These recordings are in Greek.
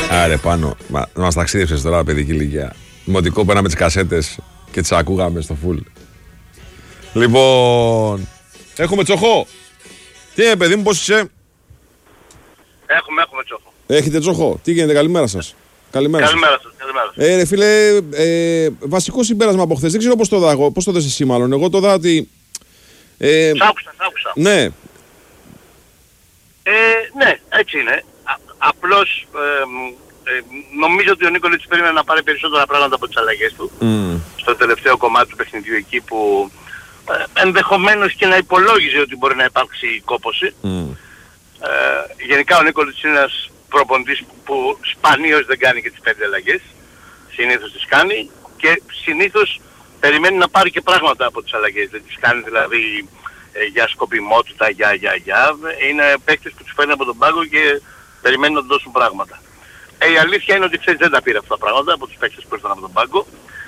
Άρε πάνω, μας ταξίδεψες τώρα παιδική ηλικία. Δημοτικό πέραμε τις κασέτες και τις ακούγαμε στο φουλ. Λοιπόν, έχουμε Τσοχό. Τι είναι παιδί μου, πώς είσαι? Έχουμε Τσοχό. Έχετε Τσοχό, τι γίνεται, καλημέρα σας. Καλημέρα σας. Καλημέρα. Φίλε, βασικό συμπέρασμα από χθες, δεν ξέρω πώς το δω εγώ, πώς το δες εσύ μάλλον. Εγώ το δω ότι... Σ' άκουσα. Ναι. Ναι, έτσι είναι. Απλώς νομίζω ότι ο Νίκολιτς περίμενε να πάρει περισσότερα πράγματα από τις αλλαγές του στο τελευταίο κομμάτι του παιχνιδιού, εκεί που ενδεχομένως και να υπολόγιζε ότι μπορεί να υπάρξει κόπωση. Γενικά ο Νίκολιτς είναι ένας προπονητής που σπανίως δεν κάνει και τις 5 αλλαγές. Συνήθως τις κάνει και συνήθως περιμένει να πάρει και πράγματα από τις αλλαγές. Δεν τις κάνει δηλαδή για σκοπιμότητα, για. Είναι παίκτες που τους φέρνει από τον πάγκο και περιμένουν να του δώσουν πράγματα. Η αλήθεια είναι ότι ξέρεις δεν τα πήρε αυτά τα πράγματα από τους παίκτες που ήρθαν από τον πάγκο.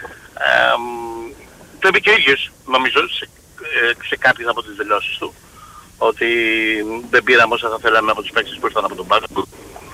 Το είπε και ο ίδιος νομίζω σε κάποιες από τις δηλώσεις του, ότι δεν πήραμε όσα θα θέλαμε από τους παίκτες που ήρθαν από τον πάγκο.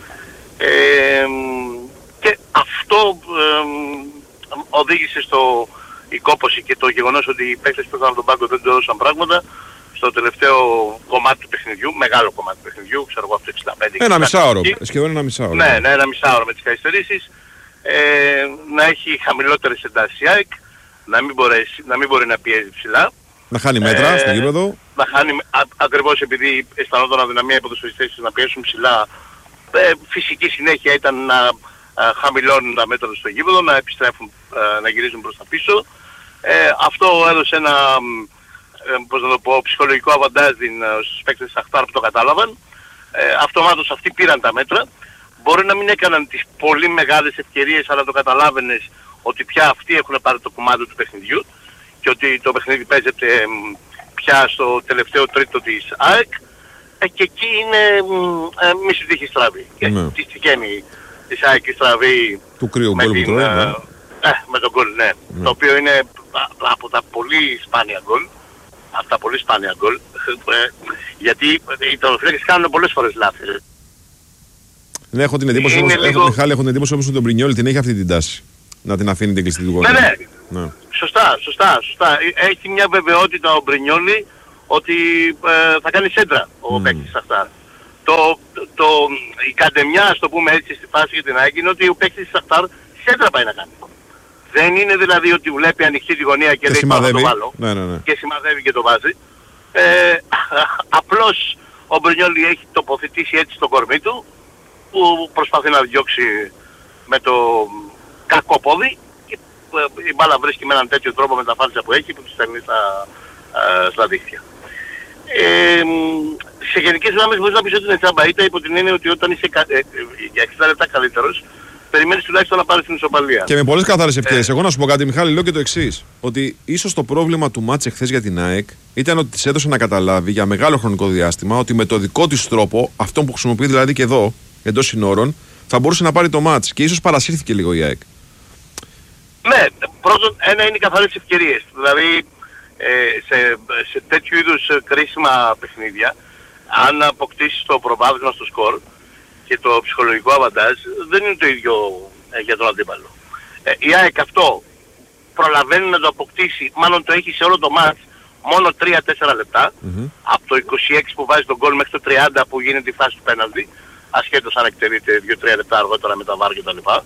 Και αυτό οδήγησε η κόπωση και το γεγονός ότι οι παίκτες που ήρθαν από τον πάγκο δεν του έδωσαν πράγματα στο τελευταίο κομμάτι του παιχνιδιού, μεγάλο κομμάτι του παιχνιδιού, ξέρω εγώ αυτό 65. Ένα μισάωρο, σχεδόν ένα μισάωρο. Ναι, ένα μισάωρο με τις καθυστερήσεις. Να έχει χαμηλότερες εντάσεις η ΑΕΚ, να μην μπορεί να πιέζει ψηλά. Να χάνει μέτρα στο γήπεδο. Να χάνει, ακριβώς επειδή αισθανόταν αδυναμία οι ποδοσφαιριστές να πιέσουν ψηλά. Φυσική συνέχεια ήταν να χαμηλώνουν τα μέτρα στο γήπεδο, να επιστρέφουν, να γυρίζουν προς τα πίσω. Αυτό έδωσε ένα, πώς να το πω, ψυχολογικό αβαντάζ στους παίκτες της Σαχτάρ που το κατάλαβαν. Αυτομάτως αυτοί πήραν τα μέτρα. Μπορεί να μην έκαναν τις πολύ μεγάλες ευκαιρίες, αλλά το καταλάβαινες ότι πια αυτοί έχουν πάρει το κομμάτι του παιχνιδιού και ότι το παιχνίδι παίζεται πια στο τελευταίο τρίτο της ΑΕΚ. Και εκεί είναι μη σου τύχει στραβή. Και τι τυχαίνει της ΑΕΚ η στραβή του κρύου γκολ που τρώει, με τον γκολ, ναι. Το οποίο είναι από τα πολύ σπάνια γκολ. Από τα πολύ σπάνια γκολ. Γιατί οι τερματοφύλακες κάνουν πολλές φορές λάθη. Ναι, έχω την εντύπωση όμως, Μιχάλη, έχω την εντύπωση όμως ότι τον Μπρινιόλι την έχει αυτή την τάση. Να την αφήνει την κλειστή του γωνία. Ναι. Σωστά. Έχει μια βεβαιότητα ο Μπρινιόλι ότι θα κάνει σέντρα ο παίκτης αυτά. Η καντεμιά, ας το πούμε έτσι, στη φάση για την ΑΕΚ είναι ότι ο παίκτης της Σαχτάρ σέντρα πάει να κάνει. Δεν είναι δηλαδή ότι βλέπει ανοιχτή τη γωνία και λέει πάω να το βάλω. Ναι. Και σημαδεύει και το βάζει. Απλώς ο Μπρινιόλι έχει τοποθετήσει έτσι το κορμί του, που προσπαθεί να διώξει με το κακό πόδι και η μπάλα βρίσκει με έναν τέτοιο τρόπο με τα φάλτσα που έχει που τη στέλνει στα δίχτυα. Σε γενικές γραμμές μπορείς να πεις ότι είναι τσαμπαΐτα υπό την έννοια ότι όταν είσαι για 60 λεπτά καλύτερος περιμένεις τουλάχιστον να πάρεις την ισοπαλία. Και με πολλές καθαρές ευκαιρίες. Εγώ να σου πω κάτι, Μιχάλη, λέω και το εξής. Ότι ίσως το πρόβλημα του μάτς εχθές για την ΑΕΚ ήταν ότι της έδωσε να καταλάβει για μεγάλο χρονικό διάστημα ότι με το δικό της τρόπο, αυτόν που χρησιμοποιεί δηλαδή και εδώ, εντός συνόρων, θα μπορούσε να πάρει το μάτς. Και ίσως παρασύρθηκε λίγο η ΑΕΚ. Ναι, πρώτον ένα είναι οι καθαρές ευκαιρίες. Δηλαδή σε τέτοιου είδους κρίσιμα παιχνίδια, αν αποκτήσεις το προβάδισμα στο σκορ και το ψυχολογικό αβαντάζ, δεν είναι το ίδιο για τον αντίπαλο. Η ΑΕΚ αυτό προλαβαίνει να το αποκτήσει, μάλλον το έχει σε όλο το μάτς μόνο 3-4 λεπτά, από το 26 που βάζει τον γκολ μέχρι το 30 που γίνεται η φάση του πέναλτι, ασχέτως αν εκτελείται 2-3 λεπτά αργότερα με τα βάρ και τα λοιπά.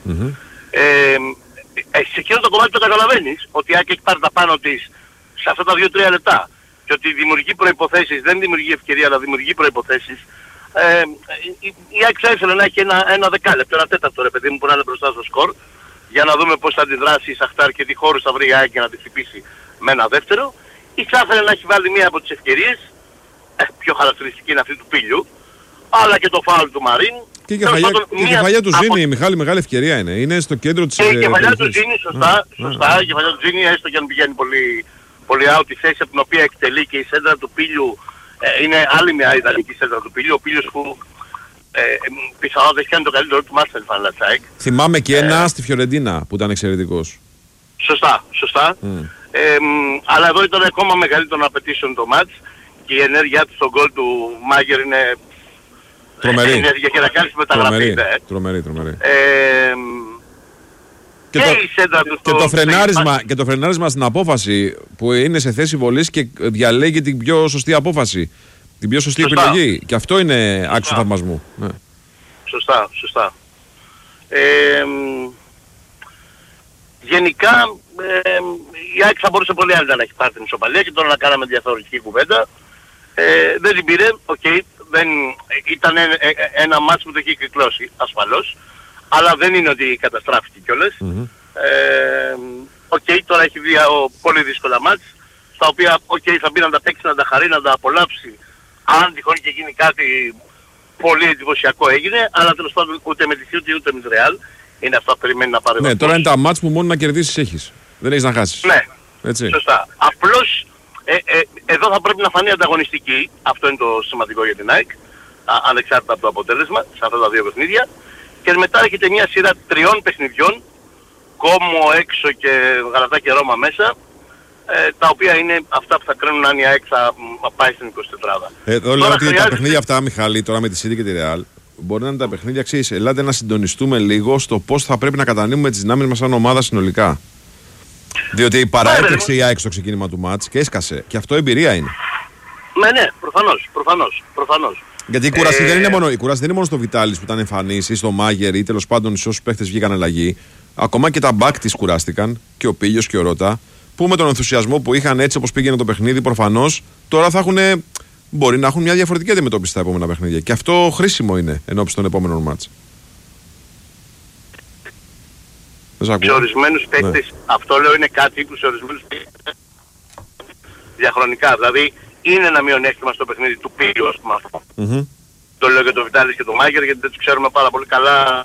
Σε εκείνο το κομμάτι το καταλαβαίνεις, ότι η ΑΕΚ έχει πάρει τα πάνω της σε αυτά τα 2-3 λεπτά και ότι δημιουργεί προϋποθέσεις, δεν δημιουργεί ευκαιρία αλλά δημιουργεί προϋποθέσεις. Η ΑΕΚ θα ήθελε να έχει ένα δεκάλεπτο, ένα τέταρτο ρε παιδί μου που να είναι μπροστά στο σκορ για να δούμε πώς θα αντιδράσει η Σαχτάρ και τι χώρους θα βρει η ΑΕΚ για να τη χτυπήσει με ένα δεύτερο, ή θα ήθελε να έχει βάλει μία από τις ευκαιρίες, πιο χαρακτηριστική είναι αυτή του Πίλιου, αλλά και το φάουλ του Μαρίν. Και η κεφαλιά του Ζήνη, Μιχάλη, μεγάλη ευκαιρία είναι. Είναι στο κέντρο της... Και η κεφαλιά του Ζήνη, σωστά. Η κεφαλιά του Ζήνη, έστω και αν πηγαίνει πολύ out, η θέση από την οποία εκτελεί και η σέντρα του Πίλιου είναι άλλη μια ιδανική σέντρα του Πίλιου. Ο Πίλιος που πιθανότατα έχει κάνει το καλύτερο του μάτς στην ΑΕΚ. Θυμάμαι και ένα στη Φιωρεντίνα που ήταν εξαιρετικός. Σωστά. Αλλά εδώ ήταν ακόμα μεγαλύτερο να απαιτήσουν το μάτς και η ενέργειά του στον γκολ του Μάγερ είναι Τρομερή. Και να κάνεις μεταγραφή. Τρομερή. Και το φρενάρισμα στην απόφαση που είναι σε θέση βολής και διαλέγει την πιο σωστή απόφαση. Την πιο σωστή επιλογή. Και αυτό είναι άξιο θαυμασμού. Ναι. Σωστά. Γενικά η ΑΕΚ θα μπορούσε πολύ άλλα να έχει πάρει την ισοπαλία και τώρα να κάναμε διαφορετική κουβέντα. Δεν την πήρε, ήταν ένα μάτς που το έχει κυκλώσει ασφαλώς, αλλά δεν είναι ότι καταστράφηκε κιόλας. Τώρα έχει δύο πολύ δύσκολα μάτς, στα οποία θα μπει να τα παίξει, να τα χαρεί, να τα απολαύσει, αν τυχόν και γίνει κάτι πολύ εντυπωσιακό έγινε, αλλά τέλος πάντων ούτε με τη City ούτε με τη Real. Είναι αυτά που περιμένει να πάρει. Ναι, τώρα είναι τα μάτς που μόνο να κερδίσεις έχεις. Δεν έχεις να χάσεις. Ναι, έτσι. Σωστά. Απλώς εδώ θα πρέπει να φανεί ανταγωνιστική. Αυτό είναι το σημαντικό για την ΑΕΚ. Ανεξάρτητα από το αποτέλεσμα σε αυτά τα δύο παιχνίδια. Και μετά έρχεται μια σειρά 3 παιχνιδιών. Κόμο έξω και Γαλατά και Ρώμα μέσα. Τα οποία είναι αυτά που θα κρίνουν αν η ΑΕΚ θα πάει στην 24. Εδώ λέω ότι τα παιχνίδια αυτά, Μιχάλη, τώρα με τη City και τη Real, μπορεί να είναι τα παιχνίδια αξίες. Ελάτε να συντονιστούμε λίγο στο πώς θα πρέπει να κατανοούμε τις δυνάμεις μας σαν ομάδα συνολικά. Διότι παραέτρεξε η ΑΕΚ στο ξεκίνημα του μάτς και έσκασε. Και αυτό εμπειρία είναι. Ναι, προφανώς. Γιατί η κούραση δεν είναι μόνο στο Βιτάλης που ήταν εμφανής ή στο Μάγερ ή τέλος πάντων σε όσους παίχτες βγήκαν αλλαγή. Ακόμα και τα μπακ της κουράστηκαν και ο Πίλιος και ο Ρώτα. Που με τον ενθουσιασμό που είχαν έτσι όπως πήγαινε το παιχνίδι, προφανώς τώρα μπορεί να έχουν μια διαφορετική αντιμετώπιση στα επόμενα παιχνίδια. Και αυτό χρήσιμο είναι ενώπιση των επόμενων μάτς. Σε ορισμένους παίκτες, αυτό λέω είναι κάτι που σε ορισμένους παίκτες διαχρονικά. Δηλαδή είναι ένα μειονέκτημα στο παιχνίδι του Πίλιου, ας πούμε. Το λέω για τον Βιτάλης και τον Μάγερ γιατί δεν τους ξέρουμε πάρα πολύ καλά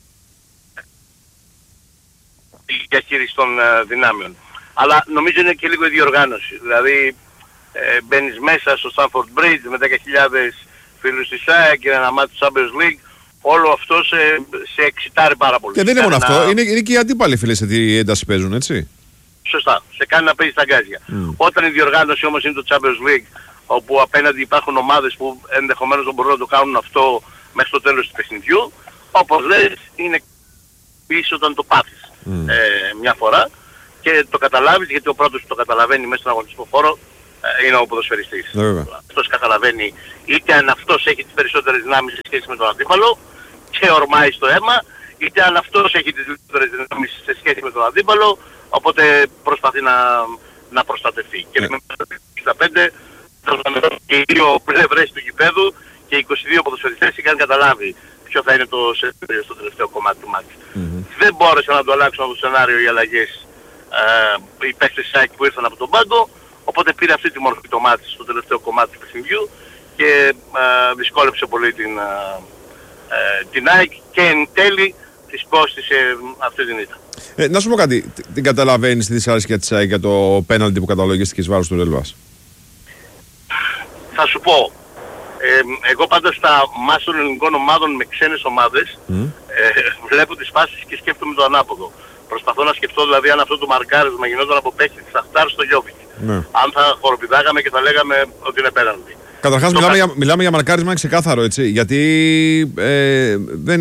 η διαχείριση των δυνάμεων. Αλλά νομίζω είναι και λίγο η διοργάνωση. Δηλαδή μπαίνεις μέσα στο Stamford Bridge με 10.000 φίλους της ΑΕΚ και ένα μάτι του Champions League. Όλο αυτό σε εξητάρει πάρα πολύ. Και δεν είναι μόνο αυτό, είναι και οι αντίπαλοι φίλοι σε τι ένταση παίζουν, έτσι. Σωστά, σε κάνει να παίζει τα γκάζια. Όταν η διοργάνωση όμως είναι το Champions League, όπου απέναντι υπάρχουν ομάδες που ενδεχομένως δεν μπορούν να το κάνουν αυτό μέχρι το τέλος του παιχνιδιού, όπως λες, είναι πίσω όταν το πάθεις μια φορά και το καταλάβεις, γιατί ο πρώτος που το καταλαβαίνει μέσα στον αγωνιστικό χώρο είναι ο ποδοσφαιριστής. Αυτός καταλαβαίνει είτε αν αυτός έχει τις περισσότερες δυνάμεις σε σχέση με τον αντίπαλο και ορμάει στο αίμα, είτε αν αυτός έχει τις λιγότερες δυνάμεις σε σχέση με τον αντίπαλο, οπότε προσπαθεί να προστατευτεί. Και με 65 και οι δύο πλευρές του γηπέδου και οι 22 ποδοσφαιριστές είχαν καταλάβει ποιο θα είναι το σενάριο στο τελευταίο κομμάτι του μάτς. Δεν μπόρεσαν να το αλλάξουν από το σενάριο οι αλλαγές οι παίκτες της ΑΕΚ που ήρθαν από τον πάγκο, οπότε πήρε αυτή τη μορφή το μάτι στο τελευταίο κομμάτι του παιχνιδιού και δυσκόλεψε πολύ την ΑΕΚ και εν τέλει της κόστησε αυτή την ήττα. Να σου πω κάτι, την καταλαβαίνεις τη δυσάρεσκια της ΑΕΚ για το πέναλτι που καταλογίστηκε εις βάρος του Ρελβάς? Θα σου πω, εγώ πάντα στα μάτς των ελληνικών ομάδων με ξένες ομάδες βλέπω τις φάσεις και σκέφτομαι το ανάποδο. Προσπαθώ να σκεφτώ δηλαδή αν αυτό το μαρκάρισμα γινόταν από παίκτη της Αχτάρ στο Γιόβιτ. Αν θα χοροπηδάγαμε και θα λέγαμε ότι είναι πέναλτι. Καταρχάς μιλάμε για μαρκάρισμα ξεκάθαρο, έτσι, γιατί δεν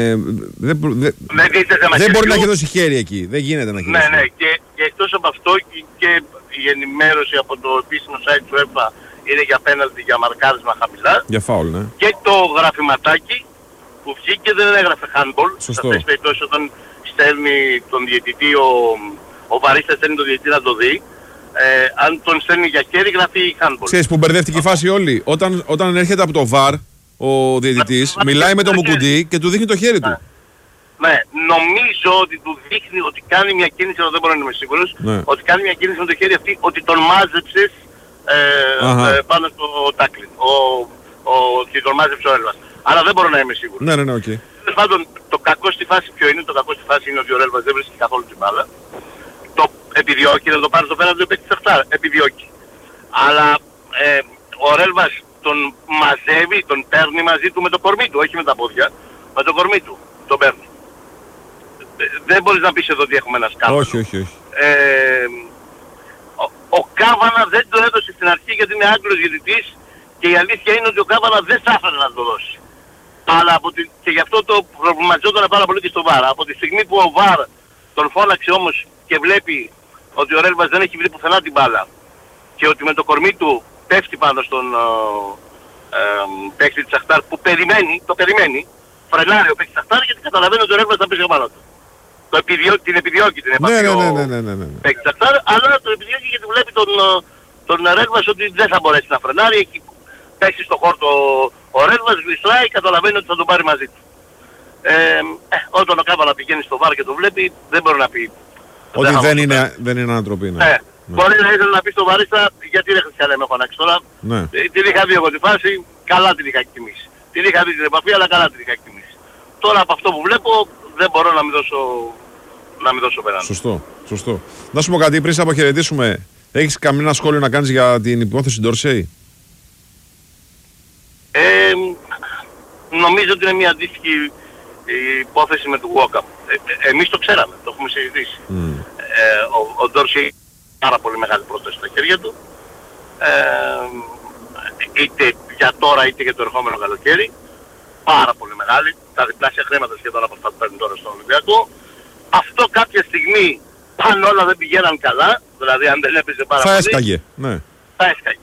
μπορεί να έχει δώσει χέρι εκεί, δεν γίνεται να έχει δώσει. Ναι, και εκτός από αυτό και η ενημέρωση από το επίσημο site του ΕΦΑ είναι για πέναλτι, για μαρκάρισμα χαμηλά. Για φάουλ, ναι. Και το γραφηματάκι που βγήκε δεν έγραφε handball. Σε αυτές τις περιπτώσεις όταν στέλνει τον διαιτητή, ο βαρίστας στέλνει τον διαιτητή να το δει. Αν τον στέλνει για χέρι γράφει handball. Ξέρεις που μπερδεύτηκε η φάση όλη. Όταν έρχεται από το VAR ο διαιτητής, μιλάει με το Μουκουντή και του δείχνει το χέρι του. Ναι, νομίζω ότι του δείχνει ότι κάνει μια κίνηση, αλλά δεν μπορώ να είμαι σίγουρος, ότι κάνει μια κίνηση με το χέρι αυτή, ότι τον μάζεψες πάνω στο τάκλιν. Και τον μάζεψε ο Έλβας. Αλλά δεν μπορώ να είμαι σίγουρος. Ναι, οκ. Τέλος πάντων, το κακό στη φάση ποιο είναι? Το κακό στη φάση είναι ότι ο Έλβας δεν βρίσκει καθόλου την μπάλα. Το επιδιώκει να το πάρει στο πέναλτι ο παίκτης Αχτάρ. Επιδιώκει. Αλλά ο Ρέλβας τον μαζεύει, τον παίρνει μαζί του με το κορμί του, όχι με τα πόδια. Με το κορμί του τον παίρνει. Δεν μπορείς να πεις εδώ ότι έχουμε ένα σκάνδαλο. Όχι. Ο Κάβανα δεν το έδωσε στην αρχή γιατί είναι Άγγλος διαιτητής και η αλήθεια είναι ότι ο Κάβανα δεν θα ήθελε να το δώσει. Αλλά και γι' αυτό το προβληματιζόταν πάρα πολύ και στο VAR. Από τη στιγμή που ο VAR τον φώναξε όμως και βλέπει ότι ο Ρέλβας δεν έχει βρει πουθενά την μπάλα και ότι με το κορμί του πέφτει πάνω στον παίκτη της Σαχτάρ που το περιμένει, φρενάρει ο παίκτης της Σαχτάρ γιατί καταλαβαίνει ότι ο Ρέλβας θα πέσει πάνω του. Την επιδιώκει την επαφή ο παίκτης της Σαχτάρ, αλλά το επιδιώκει γιατί βλέπει τον Ρέλβας ότι δεν θα μπορέσει να φρενάρει, έχει πέσει στο χόρτο ο Ρέλβας, γλιστράει, καταλαβαίνει ότι θα τον πάρει μαζί του. Όταν ο Κάβαλα πηγαίνει στο VAR και το βλέπει, δεν μπορεί να πει ότι δεν είναι ανατροπή. Ναι. Μπορεί να ήθελε να πει στο βαρίστα γιατί δεν χρειάζεται να με φωνάξει τώρα. Ναι. Την είχα δει εγώ τη φάση, καλά την είχα εκτιμήσει. Την είχα δει την επαφή, αλλά καλά την είχα εκτιμήσει. Τώρα από αυτό που βλέπω δεν μπορώ να μην δώσω πέραν. Σωστό. Να σου πω κάτι πριν σε αποχαιρετήσουμε. Έχεις καμία σχόλιο να κάνεις για την υπόθεση Ντόρσεϊ? Νομίζω ότι είναι μια αντίστοιχη υπόθεση με του Walkup. Εμείς το ξέραμε, το έχουμε συζητήσει. Ο Ντόρσεϊ πάρα πολύ μεγάλη πρόταση στα χέρια του. Είτε για τώρα είτε για το ερχόμενο καλοκαίρι. Πάρα πολύ μεγάλη. Τα διπλάσια χρήματα σχεδόν από αυτά που παίρνουν τώρα στον Ολυμπιακό. Αυτό κάποια στιγμή, αν όλα δεν πηγαίναν καλά, δηλαδή αν δεν έπαιζε πάρα πολύ, έσκαγε. Ναι. Θα έσκαγε.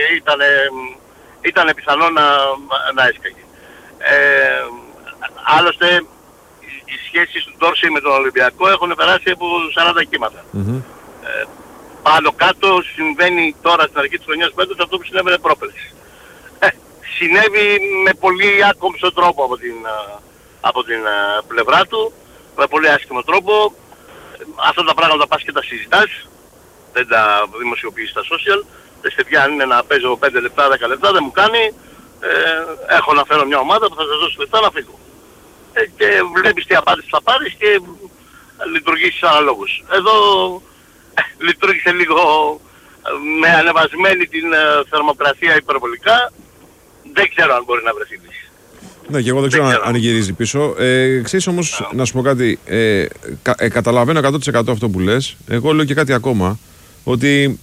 Ήταν πιθανό να έσκαγε. Άλλωστε, οι σχέσεις του Ντόρσεϊ με τον Ολυμπιακό έχουν περάσει από 40 κύματα. Πάνω κάτω συμβαίνει τώρα στην αρχή της χρονιάς πέτος αυτό που συνέβαινε πρόπερση. Συνέβη με πολύ άκομψο τρόπο από την πλευρά του, με πολύ άσχημο τρόπο. Αυτά τα πράγματα πας και τα συζητάς, δεν τα δημοσιοποιείς στα social. Δεν σε πιάνει να παίζω 5 λεπτά, 10 λεπτά, δεν μου κάνει. Έχω να φέρω μια ομάδα που θα σας δώσει λεπτά να φύγω. Και βλέπεις τι απάντηση θα πάρεις και λειτουργήσεις αναλόγως. Εδώ λειτουργήσε λίγο με ανεβασμένη την θερμοκρασία υπερβολικά. Δεν ξέρω αν μπορεί να βρεθεί λύση. Ναι, και εγώ δεν ξέρω αν γυρίζει πίσω. Ξέρεις όμως, να σου πω κάτι. Καταλαβαίνω 100% αυτό που λες. Εγώ λέω και κάτι ακόμα. Ότι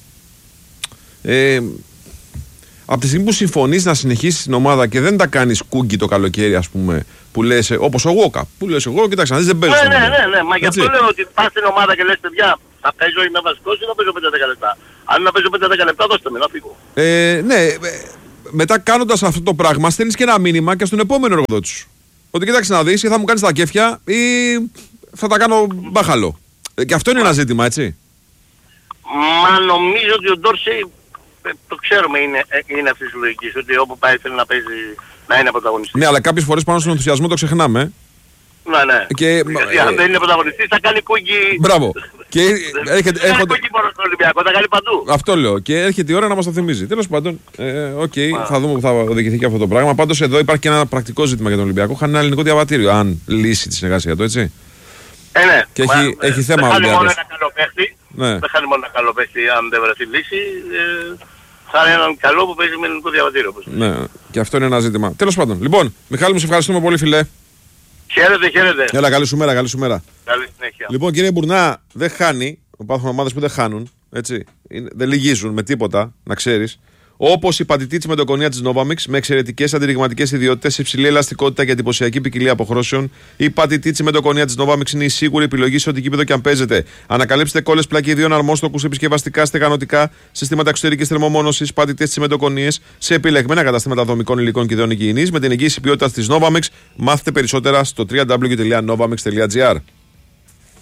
από τη στιγμή που συμφωνείς να συνεχίσεις την ομάδα και δεν τα κάνεις κούγκι το καλοκαίρι, ας πούμε, που λες, όπως ο Walkup, που λες εγώ, κοίταξε να δεις, δεν παίζεις. Ναι, μα γι' αυτό λέω ότι πας στην ομάδα και λες, παιδιά, θα παίζω, είμαι βασικός ή θα παίζω 5-10 λεπτά. Αν να παίζω 5-10 λεπτά, δώστε με να φύγω. Ναι, μετά κάνοντας αυτό το πράγμα, στέλνεις και ένα μήνυμα και στον επόμενο εργοδότη σου. Ότι κοίταξε να δεις, ή θα μου κάνεις τα κέφια ή θα τα κάνω μπάχαλο. Και αυτό είναι ένα ζήτημα, έτσι. Μα νομίζω ότι ο Ντόρσεϊ, το ξέρουμε, είναι αυτής της λογικής, ότι όπου πάει θέλει να παίζει, να είναι πρωταγωνιστής. Ναι, αλλά κάποιες φορές πάνω στον ενθουσιασμό το ξεχνάμε. Ναι. Γιατί αν δεν είναι πρωταγωνιστής θα κάνει κούγκι. Μπράβο. Και έρχεται. Δεν κάνει κούγκι μόνο στον Ολυμπιακό, θα κάνει παντού. Αυτό λέω. Και έρχεται η ώρα να μας το θυμίζει. Τέλος πάντων, θα δούμε που θα οδηγηθεί και αυτό το πράγμα. Πάντως εδώ υπάρχει και ένα πρακτικό ζήτημα για τον Ολυμπιακό. Χάνει ένα ελληνικό διαβατήριο, αν λύσει τη συνεργασία του, έτσι. Ναι. Και έχει θέμα ο Ολυμπιακός. Δεν χάνει μόνο ένα καλό παίχτη, αν δεν βρεθεί λύση. Θα είναι έναν καλό που παίζει με ελληνικό διαβατήριο. Ναι, και αυτό είναι ένα ζήτημα. Τέλος πάντων. Λοιπόν, Μιχάλη, μου σε ευχαριστούμε πολύ, φιλέ. Χαίρετε. Έλα, καλή σου μέρα. Καλή συνέχεια. Λοιπόν, κύριε Μπουρνά, δεν χάνει. Υπάρχουν ομάδες που δεν χάνουν. Έτσι. Δεν λυγίζουν με τίποτα, να ξέρεις. Όπως η πατητίτση με το κονία της Novamix, με εξαιρετικές αντιρριγματικές ιδιότητες, υψηλή ελαστικότητα και εντυπωσιακή ποικιλία αποχρώσεων. Η πατητίτση με το κονία της Novamix είναι η σίγουρη επιλογή σε ό,τι κήπεδο και αν παίζετε. Ανακαλύψτε κόλλες, πλακιδίων, αρμόστοκους, επισκευαστικά, στεγανοτικά, συστήματα εξωτερικής θερμομόνωσης, πατητίτση με το κονίες σε επιλεγμένα καταστήματα δομικών υλικών και ιδεών υγιεινής με την εγγύηση ποιότητας της Novamix. Μάθετε περισσότερα στο www.novamix.gr.